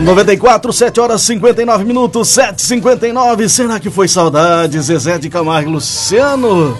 94, 7 horas 59 minutos, 7h59. Será que foi saudade? Zezé de Camargo e Luciano.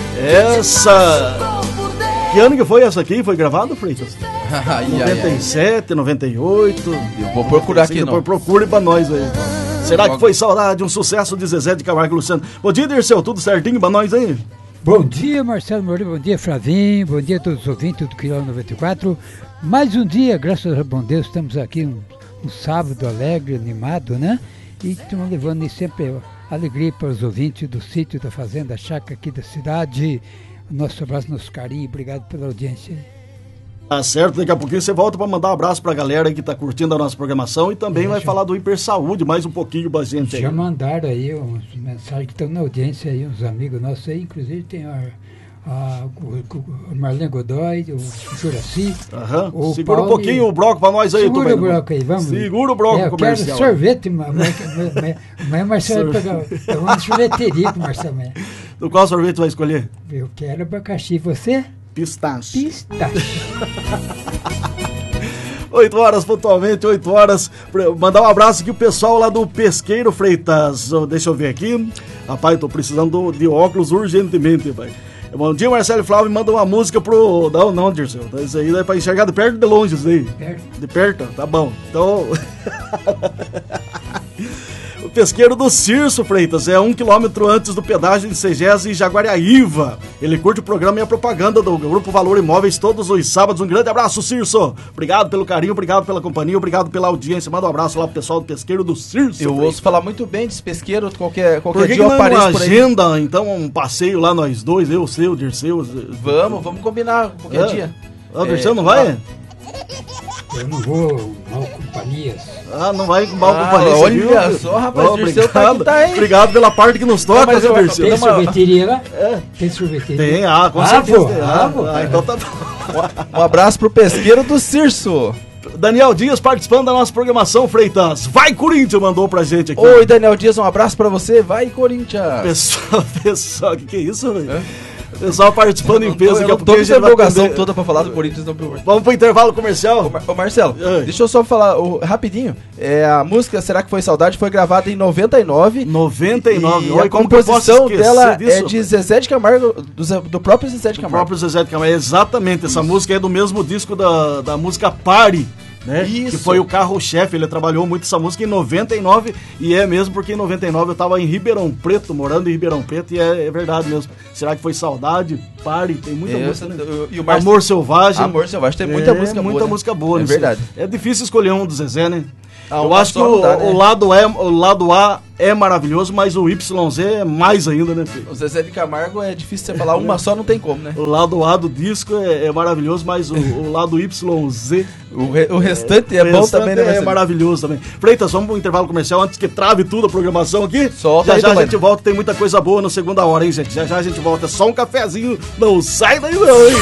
Que ano que foi essa aqui? Foi gravado, Freitas? 97, 98. Eu vou procurar aqui, não. Procure pra nós aí. Será que foi saudade? Um sucesso de Zezé de Camargo e Luciano. Bom dia, Dirceu. Tudo certinho pra nós aí? Bom dia, Marcelo Moreira. Bom dia, Flavinho. Bom dia a todos os ouvintes do Quilômetro 94. Mais um dia, graças a bom Deus, estamos aqui um sábado alegre, animado, né? E estamos levando sempre alegria para os ouvintes do sítio, da fazenda, da chácara aqui da cidade. Nosso abraço, nosso carinho, obrigado pela audiência. Tá certo, daqui a pouquinho você volta para mandar um abraço para a galera que está curtindo a nossa programação e também vai falar do Hiper Saúde, mais um pouquinho pra gente aí. Já mandaram aí umas mensagens que estão na audiência aí, uns amigos nossos aí, inclusive tem o Marlene Godoy, o Juraci. Segura um pouquinho o bloco pra nós aí. Segura o bloco aí, vamos. Segura o bloco comercial. Eu quero sorvete, amanhã o Marcelo vai pegar. Eu vou de sorveteria com o Marcelo amanhã. Do qual sorvete vai escolher? Eu quero abacaxi, você? Pistache. 8 horas, pontualmente, 8 horas. Mandar um abraço aqui o pessoal lá do Pesqueiro Freitas. Deixa eu ver aqui. Rapaz, eu tô precisando de óculos urgentemente, pai. Bom dia, Marcelo e Flávio, manda uma música pro... Não, Dirceu, isso aí dá pra enxergar de perto ou de longe, isso aí? De perto? Tá bom, então... O Pesqueiro do Cirso, Freitas, é 1 quilômetro antes do pedágio de Segés e Jaguariaíva. Ele curte o programa e a propaganda do Grupo Valor Imóveis todos os sábados. Um grande abraço, Cirso. Obrigado pelo carinho, obrigado pela companhia, obrigado pela audiência. Manda um abraço lá pro pessoal do Pesqueiro do Cirso. Eu ouço falar muito bem desse pesqueiro, qualquer dia eu apareço por aí. Agenda, então, um passeio lá nós dois, eu, seu, o Dirceu. Vamos combinar qualquer dia. O Dirceu não vai? Eu não vou mal companhias. Não vai com mal companhias. Olha só, rapaz, o Dirceu tá aí. Obrigado pela parte que nos toca, seu Dirceu. Tem sorveteria lá? Tem sorveteria? Tem, com certeza. Então tá bom. Um abraço pro Pesqueiro do Cirso. Daniel Dias participando da nossa programação, Freitas. Vai, Corinthians, mandou pra gente aqui. Oi, Daniel Dias, um abraço pra você. Vai, Corinthians. Pessoal, que é isso, velho? Pessoal participando em peso. Eu tô com essa empolgação toda pra falar do Corinthians. Vamos pro intervalo comercial? Ô Marcelo, deixa eu só falar rapidinho. A música Será que foi saudade foi gravada em 99. 99. E a composição dela é de Zezé de Camargo, do próprio Zezé de Camargo. Exatamente, essa música é do mesmo disco da música Pare. Né? Que foi o carro-chefe, ele trabalhou muito essa música em 99, e é mesmo porque em 99 eu tava em Ribeirão Preto, morando em Ribeirão Preto, e é verdade mesmo. Será que foi saudade? Pare, tem muita música, né? Amor Selvagem. Amor Selvagem, tem muita música boa. Muita música boa, é verdade. É difícil escolher um do Zezé, né? Eu acho que o lado A é maravilhoso, mas o YZ é mais ainda, né, filho? O Zezé de Camargo é difícil você falar, uma só não tem como, né? O lado A do disco é maravilhoso, mas o lado YZ... O restante é bom também, né? É maravilhoso também. Freitas, vamos pro intervalo comercial antes que trave tudo a programação aqui? Solta já a gente volta, tem muita coisa boa na segunda hora, hein, gente? Já a gente volta, só um cafezinho, não sai daí não, hein?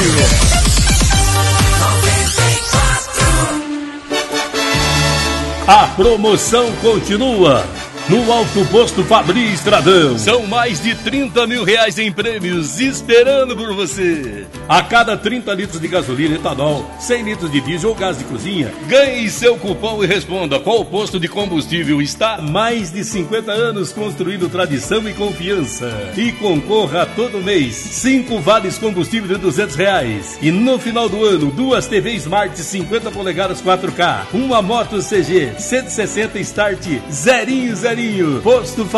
A promoção continua no Alto Posto Fabri Estradão. São mais de 30 mil reais em prêmios esperando por você. A cada 30 litros de gasolina, etanol, 100 litros de diesel ou gás de cozinha, ganhe seu cupom e responda qual posto de combustível está há mais de 50 anos construindo tradição e confiança. E concorra todo mês 5 vales combustível de R$200. E no final do ano, 2 TV Smart 50 polegadas 4K, uma moto CG 160 Start 0. Posto